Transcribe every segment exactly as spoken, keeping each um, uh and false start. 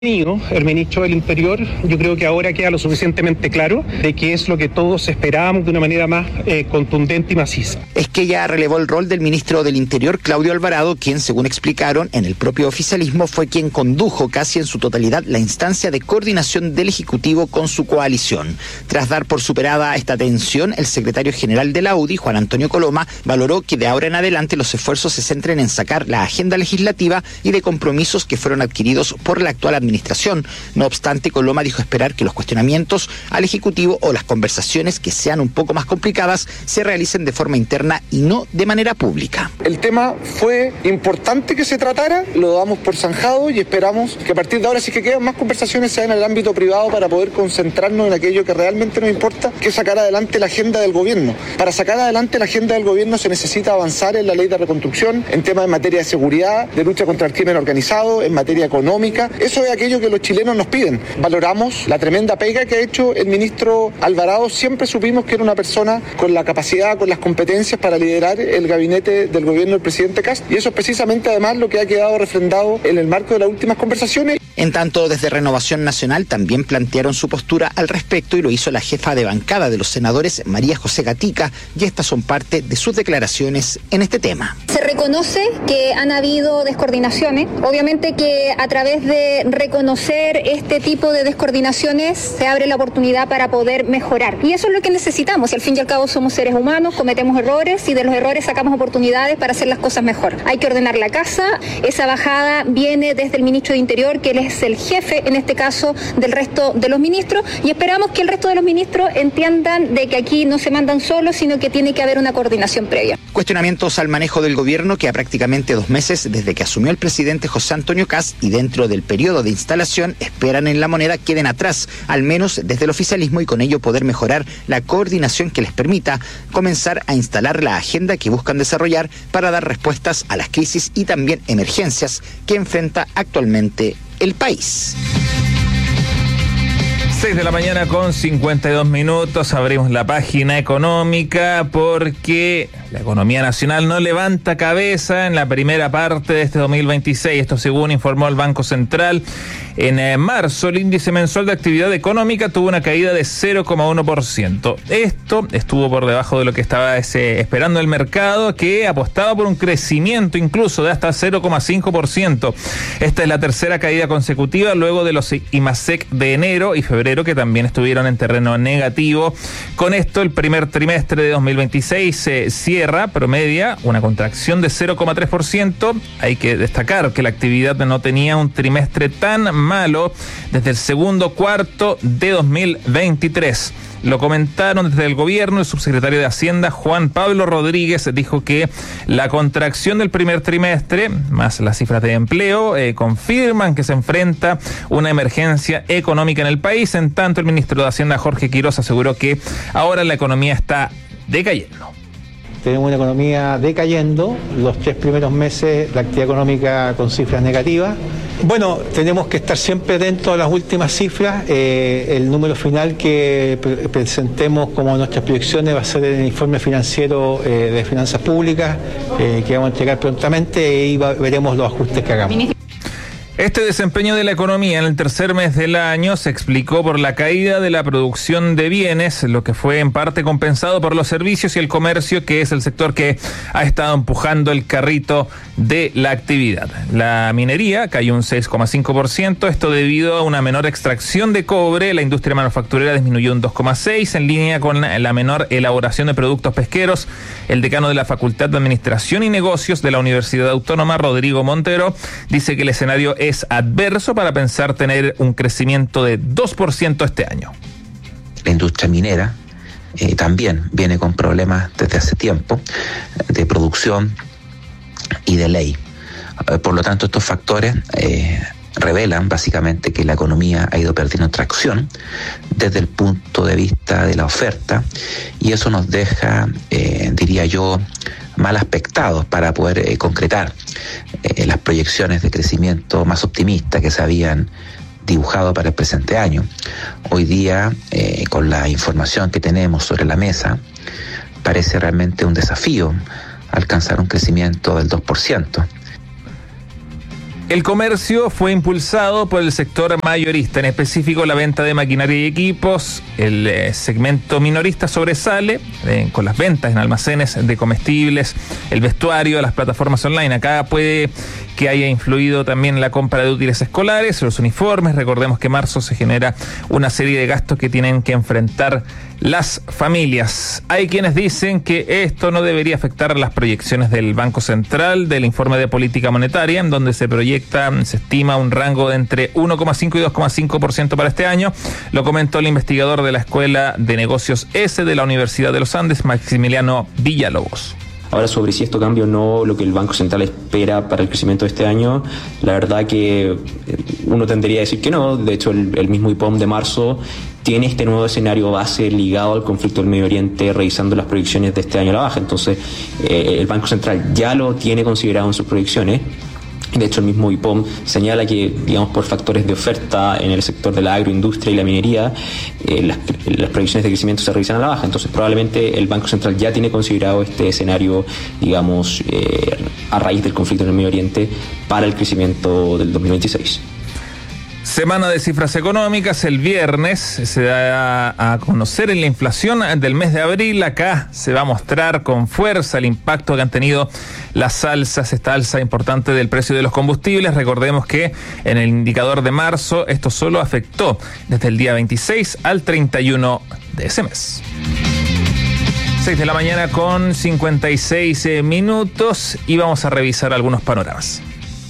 El ministro del Interior, yo creo que ahora queda lo suficientemente claro de que es lo que todos esperábamos de una manera más eh, contundente y maciza. Es que ya relevó el rol del ministro del Interior, Claudio Alvarado, quien, según explicaron en el propio oficialismo, fue quien condujo casi en su totalidad la instancia de coordinación del Ejecutivo con su coalición. Tras dar por superada esta tensión, el secretario general de la U D I, Juan Antonio Coloma, valoró que de ahora en adelante los esfuerzos se centren en sacar la agenda legislativa y de compromisos que fueron adquiridos por la actual administración. Administración. No obstante, Coloma dijo esperar que los cuestionamientos al Ejecutivo o las conversaciones que sean un poco más complicadas se realicen de forma interna y no de manera pública. El tema fue importante que se tratara, lo damos por zanjado y esperamos que a partir de ahora, si que quedan más conversaciones, sean en el ámbito privado para poder concentrarnos en aquello que realmente nos importa, que es sacar adelante la agenda del gobierno. Para sacar adelante la agenda del gobierno se necesita avanzar en la ley de reconstrucción, en temas en materia de seguridad, de lucha contra el crimen organizado, en materia económica. Eso es aquello que los chilenos nos piden. Valoramos la tremenda pega que ha hecho el ministro Alvarado. Siempre supimos que era una persona con la capacidad, con las competencias para liderar el gabinete del gobierno del presidente Kast. Y eso es precisamente además lo que ha quedado refrendado en el marco de las últimas conversaciones. En tanto, desde Renovación Nacional también plantearon su postura al respecto y lo hizo la jefa de bancada de los senadores, María José Gatica, y estas son parte de sus declaraciones en este tema. Se reconoce que han habido descoordinaciones, obviamente que a través de reconocer este tipo de descoordinaciones se abre la oportunidad para poder mejorar. Y eso es lo que necesitamos. Al fin y al cabo somos seres humanos, cometemos errores y de los errores sacamos oportunidades para hacer las cosas mejor. Hay que ordenar la casa. Esa bajada viene desde el ministro de Interior, que él es el jefe, en este caso, del resto de los ministros, y esperamos que el resto de los ministros entiendan de que aquí no se mandan solos, sino que tiene que haber una coordinación previa. Cuestionamientos al manejo del gobierno que a prácticamente dos meses desde que asumió el presidente José Antonio Kast y dentro del periodo de instalación esperan en La Moneda queden atrás, al menos desde el oficialismo, y con ello poder mejorar la coordinación que les permita comenzar a instalar la agenda que buscan desarrollar para dar respuestas a las crisis y también emergencias que enfrenta actualmente el país. seis de la mañana con cincuenta y dos minutos, abrimos la página económica porque la economía nacional no levanta cabeza en la primera parte de este dos mil veintiséis, esto según informó el Banco Central. En eh, marzo, el índice mensual de actividad económica tuvo una caída de cero coma uno por ciento. Esto estuvo por debajo de lo que estaba ese, esperando el mercado, que apostaba por un crecimiento incluso de hasta cero coma cinco por ciento. Esta es la tercera caída consecutiva luego de los IMASEC de enero y febrero, que también estuvieron en terreno negativo. Con esto, el primer trimestre de dos mil veintiséis se cierra, promedia, una contracción de cero coma tres por ciento. Hay que destacar que la actividad no tenía un trimestre tan malo desde el segundo cuarto de dos mil veintitrés. Lo comentaron desde el gobierno. El subsecretario de Hacienda, Juan Pablo Rodríguez, dijo que la contracción del primer trimestre, más las cifras de empleo, eh, confirman que se enfrenta una emergencia económica en el país. En tanto, el ministro de Hacienda, Jorge Quiroz, aseguró que ahora la economía está decayendo. Tenemos una economía decayendo, los tres primeros meses la actividad económica con cifras negativas. Bueno, tenemos que estar siempre dentro de las últimas cifras. Eh, el número final que pre- presentemos como nuestras proyecciones va a ser el informe financiero eh, de finanzas públicas eh, que vamos a entregar prontamente y va, veremos los ajustes que hagamos. Este desempeño de la economía en el tercer mes del año se explicó por la caída de la producción de bienes, lo que fue en parte compensado por los servicios y el comercio, que es el sector que ha estado empujando el carrito de la actividad. La minería cayó un seis coma cinco por ciento, esto debido a una menor extracción de cobre. La industria manufacturera disminuyó un dos coma seis por ciento, en línea con la menor elaboración de productos pesqueros. El decano de la Facultad de Administración y Negocios de la Universidad Autónoma, Rodrigo Montero, dice que el escenario es es adverso para pensar tener un crecimiento de dos por ciento este año. La industria minera eh, también viene con problemas desde hace tiempo de producción y de ley. Eh, por lo tanto, estos factores eh, revelan básicamente que la economía ha ido perdiendo tracción desde el punto de vista de la oferta, y eso nos deja, eh, diría yo, mal aspectados para poder eh, concretar eh, las proyecciones de crecimiento más optimistas que se habían dibujado para el presente año. Hoy día, eh, con la información que tenemos sobre la mesa, parece realmente un desafío alcanzar un crecimiento del dos por ciento. El comercio fue impulsado por el sector mayorista, en específico la venta de maquinaria y equipos. El eh, segmento minorista sobresale eh, con las ventas en almacenes de comestibles, el vestuario, las plataformas online. Acá puede que haya influido también la compra de útiles escolares, los uniformes. Recordemos que en marzo se genera una serie de gastos que tienen que enfrentar las familias. Hay quienes dicen que esto no debería afectar las proyecciones del Banco Central, del informe de política monetaria, en donde se proyecta, se estima un rango de entre uno coma cinco y dos coma cinco por ciento para este año. Lo comentó el investigador de la Escuela de Negocios S de la Universidad de los Andes, Maximiliano Villalobos. Ahora, sobre si esto cambia o no lo que el Banco Central espera para el crecimiento de este año, la verdad que uno tendría a decir que no. De hecho, el, el mismo I P O M de marzo tiene este nuevo escenario base ligado al conflicto del Medio Oriente, revisando las proyecciones de este año a la baja. Entonces, eh, el Banco Central ya lo tiene considerado en sus proyecciones. De hecho, el mismo I P O M señala que, digamos, por factores de oferta en el sector de la agroindustria y la minería, eh, las, las proyecciones de crecimiento se revisan a la baja. Entonces, probablemente el Banco Central ya tiene considerado este escenario, digamos, eh, a raíz del conflicto en el Medio Oriente para el crecimiento del dos mil veintiséis. Semana de cifras económicas. El viernes se da a conocer en la inflación del mes de abril. Acá se va a mostrar con fuerza el impacto que han tenido las alzas, esta alza importante del precio de los combustibles. Recordemos que en el indicador de marzo esto solo afectó desde el día veintiséis al treinta y uno de ese mes. seis de la mañana con cincuenta y seis minutos y vamos a revisar algunos panoramas.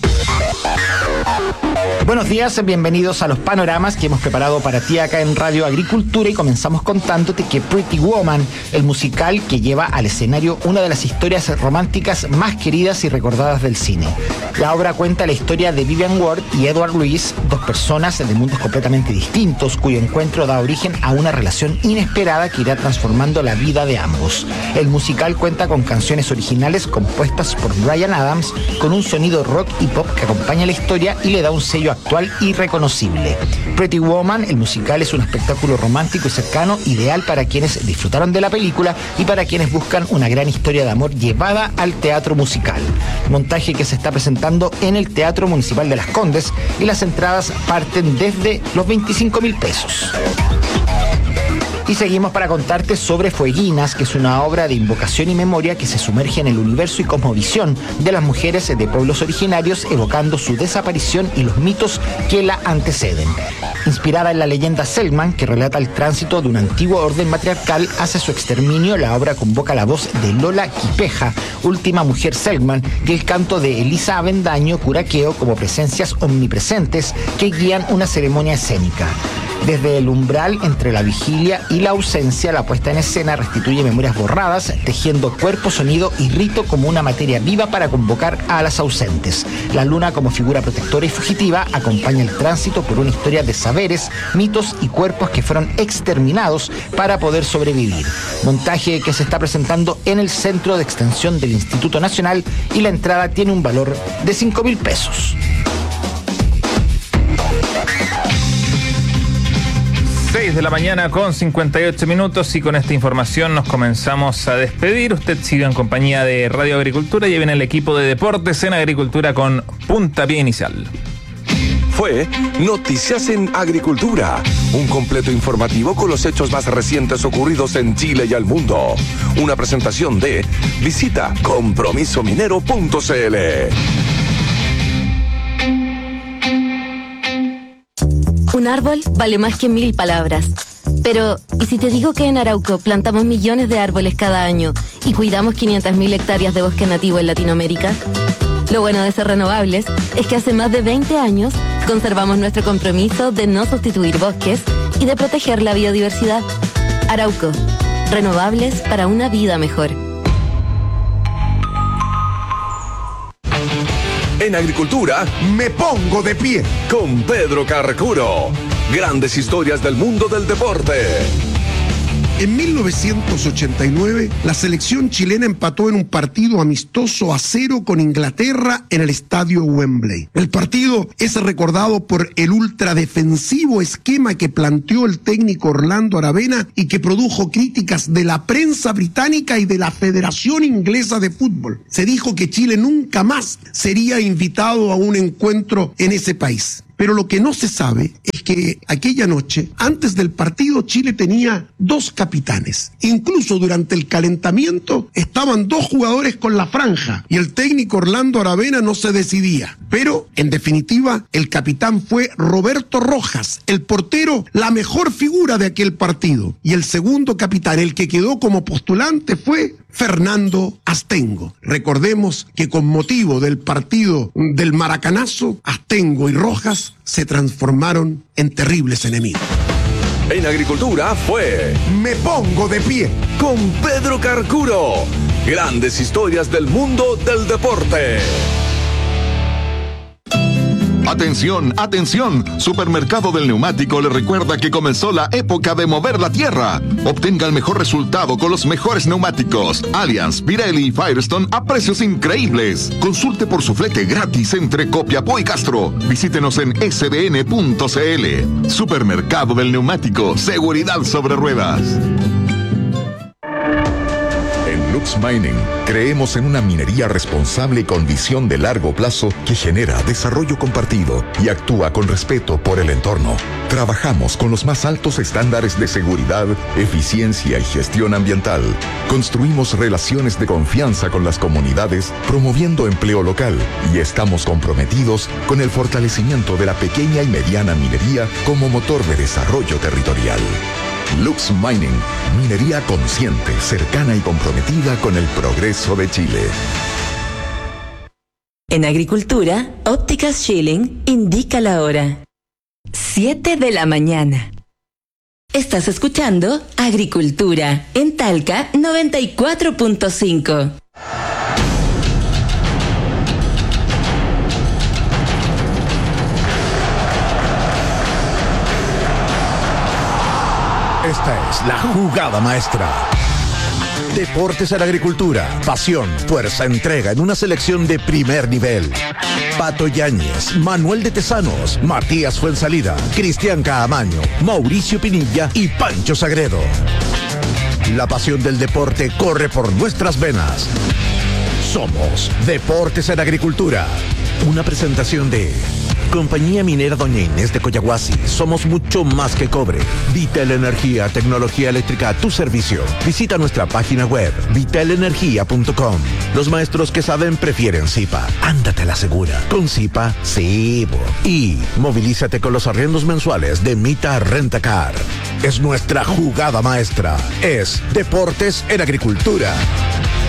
Buenos días, bienvenidos a los panoramas que hemos preparado para ti acá en Radio Agricultura, y comenzamos contándote que Pretty Woman, el musical que lleva al escenario una de las historias románticas más queridas y recordadas del cine. La obra cuenta la historia de Vivian Ward y Edward Lewis, dos personas de mundos completamente distintos, cuyo encuentro da origen a una relación inesperada que irá transformando la vida de ambos. El musical cuenta con canciones originales compuestas por Bryan Adams, con un sonido rock y pop que acompaña la historia y le da un sello actual y reconocible. Pretty Woman, el musical, es un espectáculo romántico y cercano, ideal para quienes disfrutaron de la película y para quienes buscan una gran historia de amor llevada al teatro musical. Montaje que se está presentando en el Teatro Municipal de Las Condes, y las entradas parten desde los veinticinco mil pesos. Y seguimos para contarte sobre Fueguinas, que es una obra de invocación y memoria que se sumerge en el universo y cosmovisión de las mujeres de pueblos originarios, evocando su desaparición y los mitos que la anteceden. Inspirada en la leyenda Selkman, que relata el tránsito de un antiguo orden matriarcal hacia su exterminio, la obra convoca la voz de Lola Quipeja, última mujer Selkman, y el canto de Elisa Avendaño Curaqueo como presencias omnipresentes que guían una ceremonia escénica. Desde el umbral entre la vigilia y la ausencia, la puesta en escena restituye memorias borradas, tejiendo cuerpo, sonido y rito como una materia viva para convocar a las ausentes. La luna, como figura protectora y fugitiva, acompaña el tránsito por una historia de saberes, mitos y cuerpos que fueron exterminados para poder sobrevivir. Montaje que se está presentando en el Centro de Extensión del Instituto Nacional, y la entrada tiene un valor de cinco mil pesos. seis de la mañana con cincuenta y ocho minutos, y con esta información nos comenzamos a despedir. Usted sigue en compañía de Radio Agricultura y viene el equipo de deportes en Agricultura con Puntapié Inicial. Fue Noticias en Agricultura, un completo informativo con los hechos más recientes ocurridos en Chile y al mundo. Una presentación de Visita compromiso minero punto c l. Un árbol vale más que mil palabras. Pero, ¿y si te digo que en Arauco plantamos millones de árboles cada año y cuidamos quinientas mil hectáreas de bosque nativo en Latinoamérica? Lo bueno de ser renovables es que hace más de veinte años conservamos nuestro compromiso de no sustituir bosques y de proteger la biodiversidad. Arauco, renovables para una vida mejor. En Agricultura, me pongo de pie con Pedro Carcuro. Grandes historias del mundo del deporte. En mil novecientos ochenta y nueve, la selección chilena empató en un partido amistoso a cero con Inglaterra en el estadio Wembley. El partido es recordado por el ultradefensivo esquema que planteó el técnico Orlando Aravena y que produjo críticas de la prensa británica y de la Federación Inglesa de Fútbol. Se dijo que Chile nunca más sería invitado a un encuentro en ese país. Pero lo que no se sabe es que aquella noche, antes del partido, Chile tenía dos capitanes. Incluso durante el calentamiento estaban dos jugadores con la franja y el técnico Orlando Aravena no se decidía. Pero, en definitiva, el capitán fue Roberto Rojas, el portero, la mejor figura de aquel partido. Y el segundo capitán, el que quedó como postulante, fue Fernando Astengo. Recordemos que con motivo del partido del Maracanazo, Astengo y Rojas se transformaron en terribles enemigos. En Agricultura fue Me Pongo de Pie con Pedro Carcuro. Grandes historias del mundo del deporte. Atención, atención, Supermercado del Neumático le recuerda que comenzó la época de mover la tierra. Obtenga el mejor resultado con los mejores neumáticos Allianz, Pirelli y Firestone a precios increíbles. Consulte por su flete gratis entre Copiapó y Castro. Visítenos en s b n punto c l. Supermercado del Neumático, seguridad sobre ruedas. En Lux Mining creemos en una minería responsable y con visión de largo plazo que genera desarrollo compartido y actúa con respeto por el entorno. Trabajamos con los más altos estándares de seguridad, eficiencia y gestión ambiental. Construimos relaciones de confianza con las comunidades, promoviendo empleo local, y estamos comprometidos con el fortalecimiento de la pequeña y mediana minería como motor de desarrollo territorial. Lux Mining, minería consciente, cercana y comprometida con el progreso de Chile. En Agricultura, Ópticas Schilling indica la hora. siete de la mañana. Estás escuchando Agricultura en Talca noventa y cuatro punto cinco. Esta es la jugada maestra. Deportes en la Agricultura. Pasión, fuerza, entrega en una selección de primer nivel. Pato Yáñez, Manuel de Tesanos, Matías Fuensalida, Cristian Caamaño, Mauricio Pinilla y Pancho Sagredo. La pasión del deporte corre por nuestras venas. Somos Deportes en Agricultura. Una presentación de Compañía Minera Doña Inés de Coyahuasi. Somos mucho más que cobre. Vital Energía, tecnología eléctrica a tu servicio. Visita nuestra página web vital energía punto com. Los maestros que saben prefieren Zipa. Ándate a la segura. Con Zipa, sí. Y movilízate con los arriendos mensuales de Mita Rentacar. Es nuestra jugada maestra. Es Deportes en Agricultura.